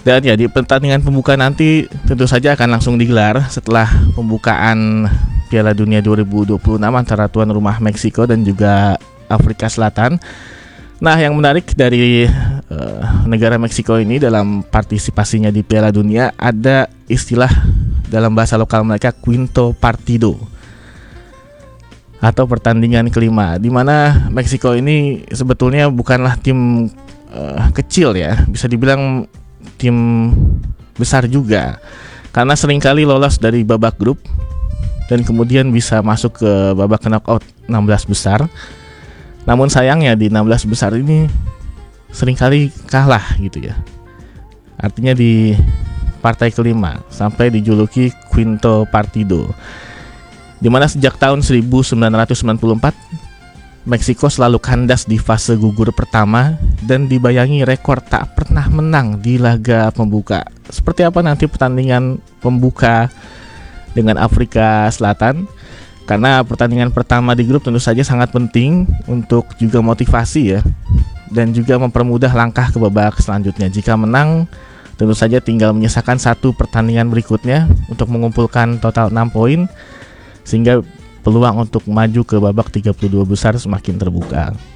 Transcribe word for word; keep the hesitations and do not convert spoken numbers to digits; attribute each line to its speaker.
Speaker 1: Dan ya di pertandingan pembuka nanti tentu saja akan langsung digelar setelah pembukaan Piala Dunia dua ribu dua puluh enam antara tuan rumah Meksiko dan juga Afrika Selatan. Nah, yang menarik dari uh, negara Meksiko ini dalam partisipasinya di Piala Dunia ada istilah dalam bahasa lokal mereka quinto partido atau pertandingan kelima, di mana Meksiko ini sebetulnya bukanlah tim uh, kecil ya, bisa dibilang tim besar juga, karena seringkali lolos dari babak grup dan kemudian bisa masuk ke babak knockout enam belas besar. Namun sayangnya di enam belas besar ini seringkali kalah gitu ya. Artinya di partai kelima sampai dijuluki quinto partido, di mana sejak tahun seribu sembilan ratus sembilan puluh empat Meksiko selalu kandas di fase gugur pertama dan dibayangi rekor tak pernah menang di laga pembuka. Seperti apa nanti pertandingan pembuka dengan Afrika Selatan? Karena pertandingan pertama di grup tentu saja sangat penting untuk juga motivasi ya, dan juga mempermudah langkah ke babak selanjutnya. Jika menang, tentu saja tinggal menyisakan satu pertandingan berikutnya untuk mengumpulkan total enam poin, sehingga peluang untuk maju ke babak tiga puluh dua besar semakin terbuka.